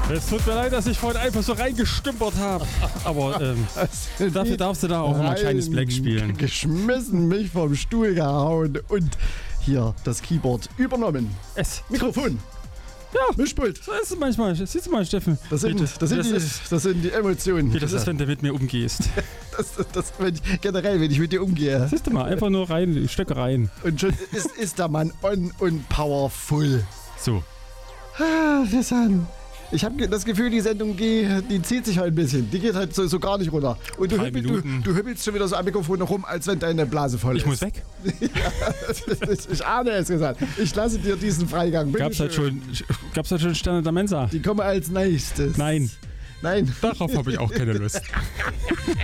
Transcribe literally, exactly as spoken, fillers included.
Es tut mir leid, dass ich vorhin einfach so reingestümpert habe. Aber ähm, dafür darfst du da auch mal Chinese Black spielen. Geschmissen, mich vom Stuhl gehauen und hier das Keyboard übernommen. Es. Mikrofon. Ja, Mischpult. so ist es manchmal. Siehst du mal, Steffen. Das sind, Wie, das sind, das die, ist, das sind die Emotionen. wie das ist, wenn du mit mir umgehst. Das, das, das, wenn ich, generell, wenn ich mit dir umgehe. Siehst du mal, einfach nur rein, Stöcke rein. Und schon ist, ist der Mann on und powerful. So. Ah, Rissan. Ich habe das Gefühl, die Sendung die, die zieht sich halt ein bisschen. Die geht halt so, so gar nicht runter. Und du, Drei hüppel, du, Minuten. du hüppelst schon wieder so am Mikrofon rum, als wenn deine Blase voll Ich ist. muss weg. Ja, ich, ich ahne es gesagt. Ich lasse dir diesen Freigang. Bitte Gab's halt schön. schon, gab's halt schon Sterne der Mensa? Die kommen als nächstes. Nein. Nein. Darauf habe ich auch keine Lust.